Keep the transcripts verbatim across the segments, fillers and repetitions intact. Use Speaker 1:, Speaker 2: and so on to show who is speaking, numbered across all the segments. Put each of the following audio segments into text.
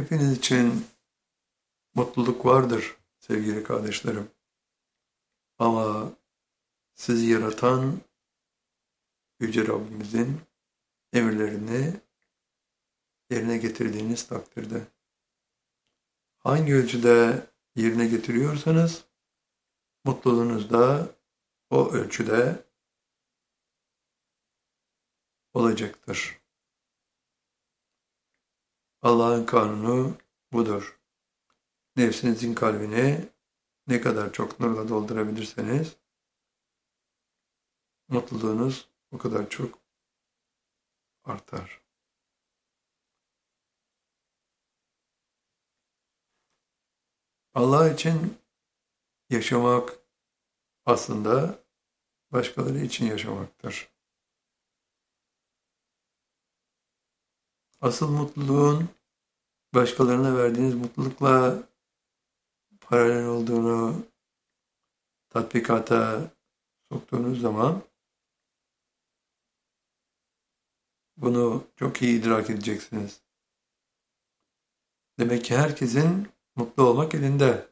Speaker 1: Hepiniz için mutluluk vardır sevgili kardeşlerim. Ama sizi yaratan Yüce Rabbimizin emirlerini yerine getirdiğiniz takdirde hangi ölçüde yerine getiriyorsanız mutluluğunuz da o ölçüde olacaktır. Allah'ın kanunu budur. Nefsinizin kalbini ne kadar çok nurla doldurabilirseniz mutluluğunuz o kadar çok artar. Allah için yaşamak aslında başkaları için yaşamaktır. Asıl mutluluğun başkalarına verdiğiniz mutlulukla paralel olduğunu tatbikata soktuğunuz zaman bunu çok iyi idrak edeceksiniz. Demek ki herkesin mutlu olmak elinde.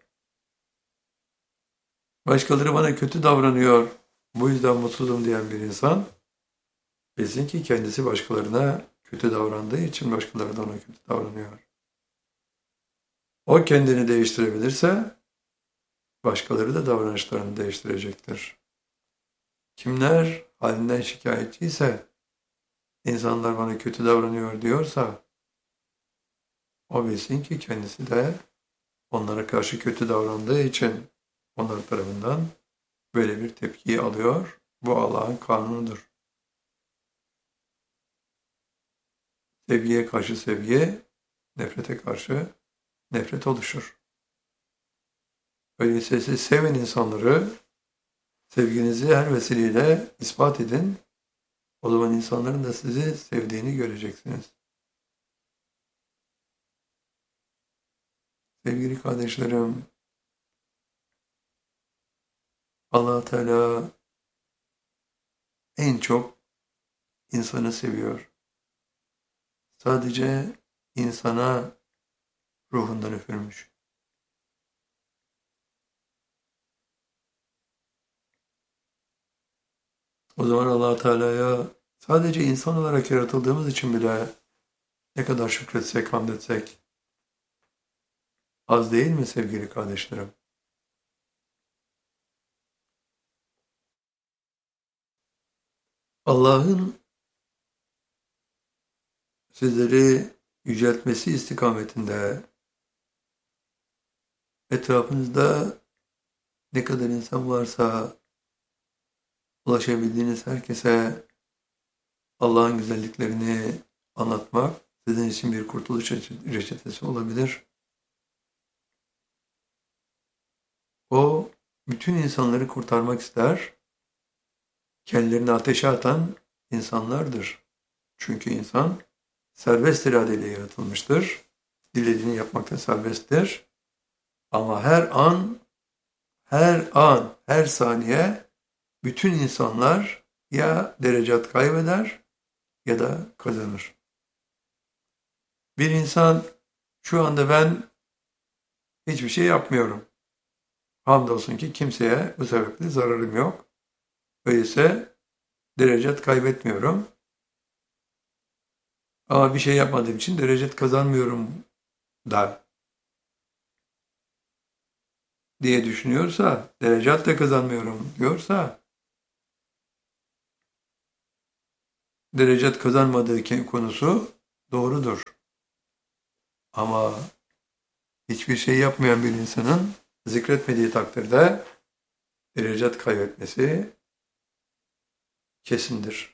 Speaker 1: Başkaları bana kötü davranıyor, bu yüzden mutsuzum diyen bir insan, bilsin ki kendisi başkalarına kötü davrandığı için başkaları da ona kötü davranıyor. O kendini değiştirebilirse, başkaları da davranışlarını değiştirecektir. Kimler halinden şikayetçiyse, insanlar bana kötü davranıyor diyorsa, o bilsin ki kendisi de onlara karşı kötü davrandığı için onlar tarafından böyle bir tepkiyi alıyor. Bu Allah'ın kanunudur. Sevgiye karşı sevgi, nefrete karşı nefret oluşur. Öyleyse siz sevin insanları, sevginizi her vesileyle ispat edin. O zaman insanların da sizi sevdiğini göreceksiniz. Sevgili kardeşlerim, Allah Teala en çok insanı seviyor. Sadece insana ruhundan üfürmüş. O zaman Allah Teala'ya sadece insan olarak yaratıldığımız için bile ne kadar şükretsek, hamd etsek az değil mi sevgili kardeşlerim? Allah'ın sizleri yüceltmesi istikametinde etrafınızda ne kadar insan varsa ulaşabildiğiniz herkese Allah'ın güzelliklerini anlatmak sizin için bir kurtuluş reçetesi olabilir. O bütün insanları kurtarmak ister. Kendilerini ateşe atan insanlardır. Çünkü insan serbest iradeyle yaratılmıştır. Dilediğini yapmakta serbesttir. Ama her an, her an, her saniye bütün insanlar ya derecat kaybeder ya da kazanır. Bir insan şu anda ben hiçbir şey yapmıyorum. Hamdolsun ki kimseye bu sebeple zararım yok. Öyleyse derecat kaybetmiyorum. Ama bir şey yapmadığım için derecat kazanmıyorum da diye düşünüyorsa, derecat da kazanmıyorum diyorsa, derecat kazanmadığı konusu doğrudur. Ama hiçbir şey yapmayan bir insanın zikretmediği takdirde derecat kaybetmesi kesindir.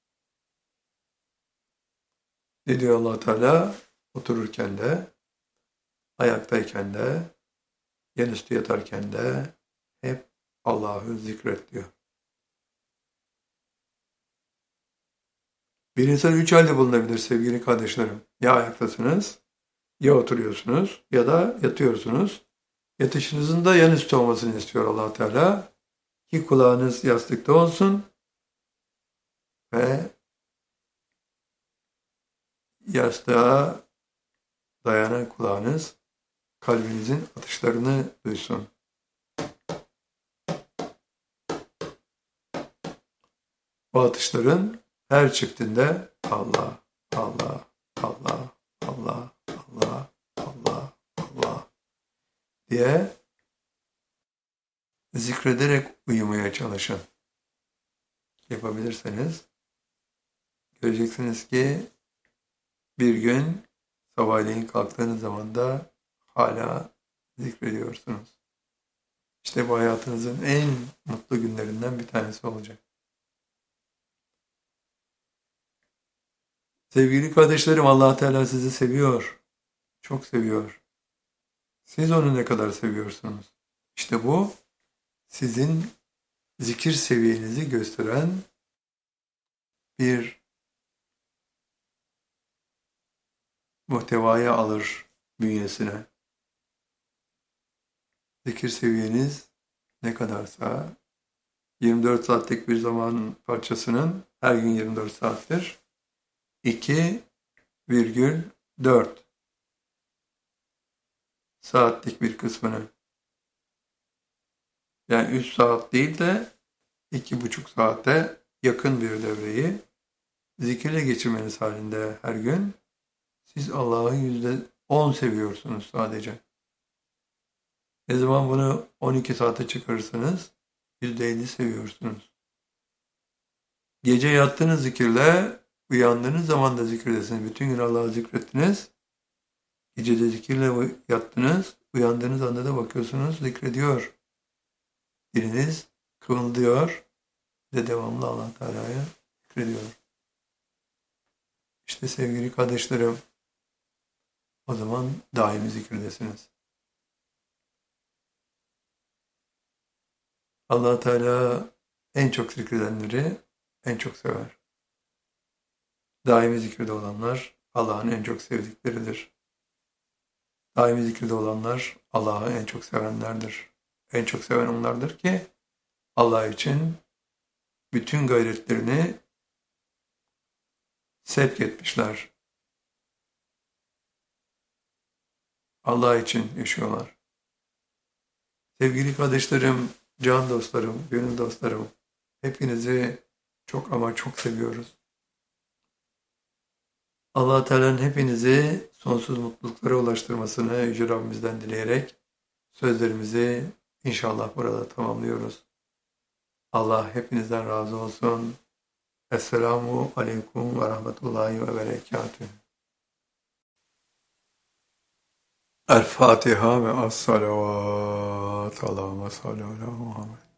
Speaker 1: Ne diyor Allah Teala? Otururken de, ayaktayken de, yanüstü yatarken de hep Allah'ı zikret diyor. Bir insan üç halde bulunabilir sevgili kardeşlerim. Ya ayaktasınız, ya oturuyorsunuz ya da yatıyorsunuz. Yatışınızın da yanüstü olmasını istiyor Allah Teala. Ki kulağınız yastıkta olsun ve yastığa dayanan kulağınız kalbinizin atışlarını duysun. O atışların her çiftinde Allah, Allah, Allah, Allah, Allah, Allah, Allah diye zikrederek uyumaya çalışın. Yapabilirseniz göreceksiniz ki bir gün sabahleyin kalktığınız zaman da hala zikrediyorsunuz. İşte bu hayatınızın en mutlu günlerinden bir tanesi olacak. Sevgili kardeşlerim, Allah Teala sizi seviyor. Çok seviyor. Siz onu ne kadar seviyorsunuz? İşte bu sizin zikir seviyenizi gösteren bir muhtevaya alır bünyesine. Zikir seviyeniz ne kadarsa yirmi dört saatlik bir zaman parçasının her gün yirmi dört saattir. iki virgül dört saatlik bir kısmını, yani üç saat değil de iki buçuk saate yakın bir devreyi zikirle geçirmeniz halinde her gün siz Allah'ı yüzde on seviyorsunuz sadece. Ne zaman bunu on iki saate çıkarırsanız yüzde elli seviyorsunuz. Gece yattığınız zikirle uyandığınız zaman da zikirdesiniz. Bütün gün Allah'ı zikrettiniz. Gecede zikirle yattınız. Uyandığınız anda da bakıyorsunuz zikrediyor. Diliniz kıvıldıyor ve devamlı Allah Teala'ya zikrediyor. İşte sevgili kardeşlerim, o zaman daimi zikirdesiniz. Allah Teala en çok zikredenleri en çok sever. Daimi zikirde olanlar Allah'ın en çok sevdikleridir. Daimi zikirde olanlar Allah'ı en çok sevenlerdir. En çok seven onlardır ki Allah için bütün gayretlerini sevk etmişler. Allah için yaşıyorlar. Sevgili kardeşlerim, can dostlarım, gönül dostlarım, hepinizi çok ama çok seviyoruz. Allah Teala'nın hepinizi sonsuz mutluluklara ulaştırmasını Yüce Rabbimizden dileyerek sözlerimizi inşallah burada tamamlıyoruz. Allah hepinizden razı olsun. Esselamu Aleyküm ve Rahmetullahi ve Berekatühü. El Fatiha ve Es-Salavat. Allahümme salli ala Muhammed.